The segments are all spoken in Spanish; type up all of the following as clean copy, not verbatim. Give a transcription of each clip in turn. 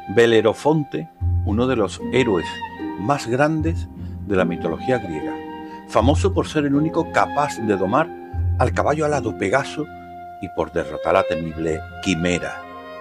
Belerofonte, uno de los héroes más grandes de la mitología griega, famoso por ser el único capaz de domar al caballo alado Pegaso y por derrotar a la temible Quimera.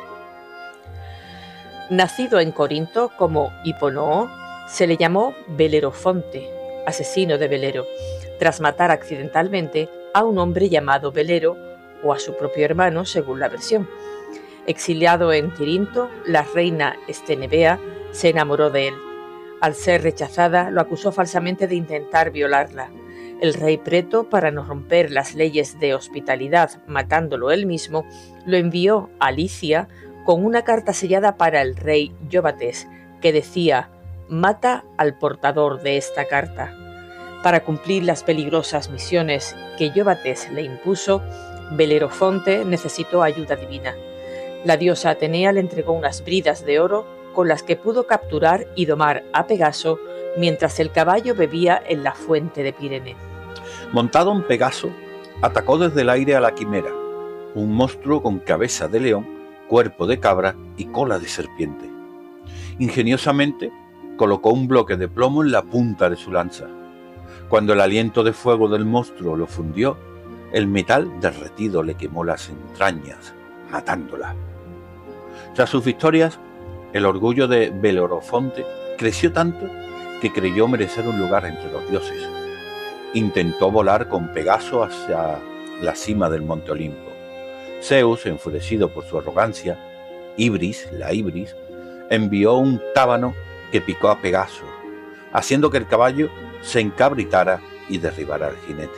Nacido en Corinto como Hiponoo, se le llamó Belerofonte, asesino de Belero, tras matar accidentalmente a un hombre llamado Belero o a su propio hermano, según la versión. Exiliado en Tirinto, la reina Estenebea se enamoró de él. Al ser rechazada, lo acusó falsamente de intentar violarla. El rey Preto, para no romper las leyes de hospitalidad matándolo él mismo, lo envió a Licia con una carta sellada para el rey Ióbates, que decía: «Mata al portador de esta carta». Para cumplir las peligrosas misiones que Ióbates le impuso, Belerofonte necesitó ayuda divina. La diosa Atenea le entregó unas bridas de oro con las que pudo capturar y domar a Pegaso mientras el caballo bebía en la fuente de Pirene. Montado en Pegaso, atacó desde el aire a la Quimera, un monstruo con cabeza de león, cuerpo de cabra y cola de serpiente. Ingeniosamente, colocó un bloque de plomo en la punta de su lanza. Cuando el aliento de fuego del monstruo lo fundió, el metal derretido le quemó las entrañas, matándola. Tras sus victorias, el orgullo de Belerofonte creció tanto que creyó merecer un lugar entre los dioses. Intentó volar con Pegaso hacia la cima del monte Olimpo. Zeus, enfurecido por su arrogancia, la Ibris, envió un tábano que picó a Pegaso, haciendo que el caballo se encabritara y derribara al jinete.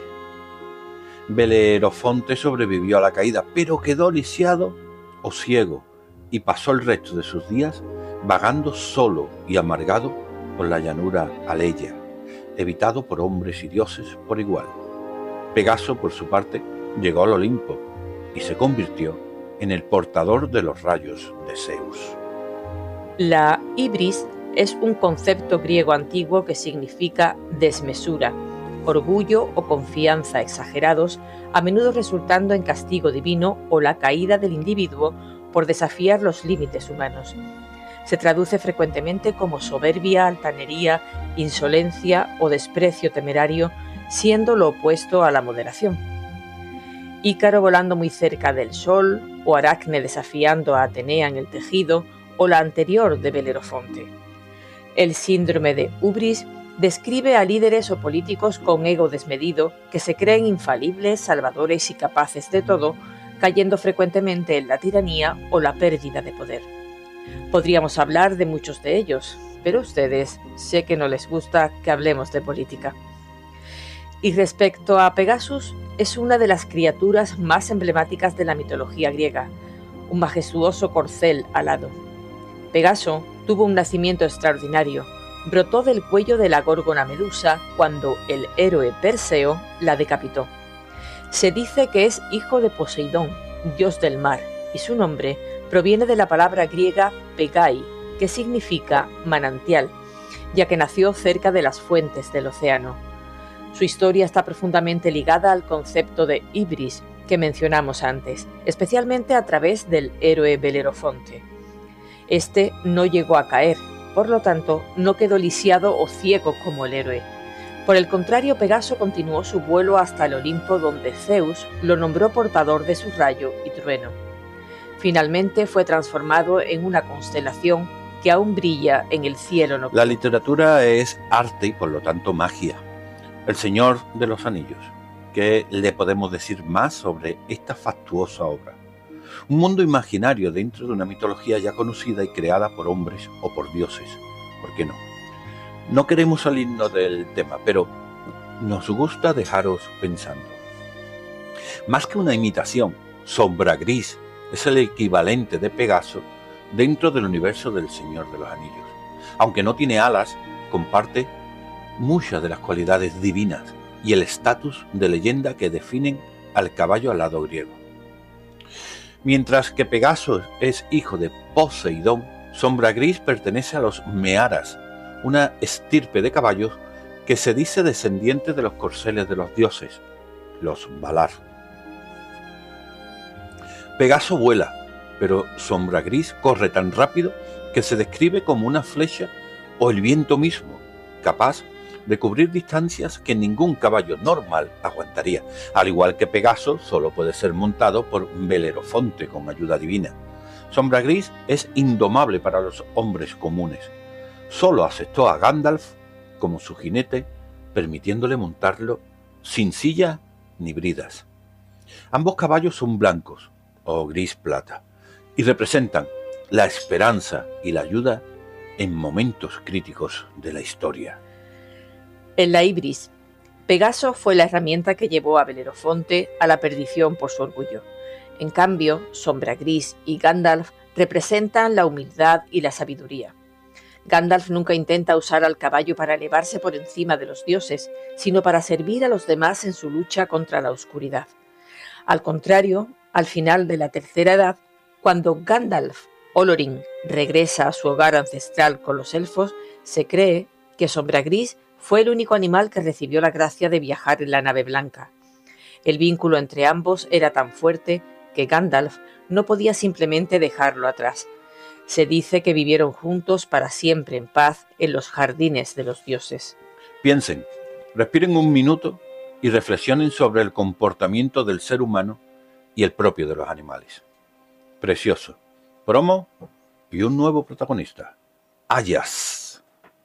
Belerofonte sobrevivió a la caída, pero quedó lisiado o ciego y pasó el resto de sus días vagando solo y amargado por la llanura aleya, evitado por hombres y dioses por igual. Pegaso, por su parte, llegó al Olimpo y se convirtió en el portador de los rayos de Zeus. La ibris es un concepto griego antiguo que significa desmesura, orgullo o confianza exagerados, a menudo resultando en castigo divino o la caída del individuo por desafiar los límites humanos. Se traduce frecuentemente como soberbia, altanería, insolencia o desprecio temerario, siendo lo opuesto a la moderación. Ícaro volando muy cerca del sol, o Aracne desafiando a Atenea en el tejido, o la anterior de Belerofonte. El síndrome de Ubris describe a líderes o políticos con ego desmedido que se creen infalibles, salvadores y capaces de todo, cayendo frecuentemente en la tiranía o la pérdida de poder. Podríamos hablar de muchos de ellos, pero a ustedes sé que no les gusta que hablemos de política. Y respecto a Pegasus, es una de las criaturas más emblemáticas de la mitología griega, un majestuoso corcel alado. Pegaso tuvo un nacimiento extraordinario. Brotó del cuello de la górgona Medusa cuando el héroe Perseo la decapitó. Se dice que es hijo de Poseidón, dios del mar, y su nombre proviene de la palabra griega Pegai, que significa manantial, ya que nació cerca de las fuentes del océano. Su historia está profundamente ligada al concepto de Ibris que mencionamos antes, especialmente a través del héroe Belerofonte. Este no llegó a caer, por lo tanto, no quedó lisiado o ciego como el héroe. Por el contrario, Pegaso continuó su vuelo hasta el Olimpo, donde Zeus lo nombró portador de su rayo y trueno. Finalmente fue transformado en una constelación que aún brilla en el cielo nocturno. La literatura es arte y por lo tanto magia. El Señor de los Anillos. ¿Qué le podemos decir más sobre esta fastuosa obra? Un mundo imaginario dentro de una mitología ya conocida y creada por hombres o por dioses. ¿Por qué no? No queremos salirnos del tema, pero nos gusta dejaros pensando. Más que una imitación, Sombra Gris es el equivalente de Pegaso dentro del universo del Señor de los Anillos. Aunque no tiene alas, comparte muchas de las cualidades divinas y el estatus de leyenda que definen al caballo alado griego. Mientras que Pegaso es hijo de Poseidón, Sombra Gris pertenece a los Mearas, una estirpe de caballos que se dice descendiente de los corceles de los dioses, los Valar. Pegaso vuela, pero Sombra Gris corre tan rápido que se describe como una flecha o el viento mismo, capaz de cubrir distancias que ningún caballo normal aguantaría, al igual que Pegaso solo puede ser montado por Belerofonte con ayuda divina. Sombra Gris es indomable para los hombres comunes. Solo aceptó a Gandalf como su jinete, permitiéndole montarlo sin silla ni bridas. Ambos caballos son blancos o gris plata y representan la esperanza y la ayuda en momentos críticos de la historia. En la Ibris, Pegaso fue la herramienta que llevó a Belerofonte a la perdición por su orgullo. En cambio, Sombra Gris y Gandalf representan la humildad y la sabiduría. Gandalf nunca intenta usar al caballo para elevarse por encima de los dioses, sino para servir a los demás en su lucha contra la oscuridad. Al contrario, al final de la Tercera Edad, cuando Gandalf Olorin regresa a su hogar ancestral con los elfos, se cree que Sombra Gris fue el único animal que recibió la gracia de viajar en la nave blanca. El vínculo entre ambos era tan fuerte que Gandalf no podía simplemente dejarlo atrás. Se dice que vivieron juntos para siempre en paz en los jardines de los dioses. Piensen, respiren un minuto y reflexionen sobre el comportamiento del ser humano y el propio de los animales. Precioso. Promo y un nuevo protagonista. Ayas.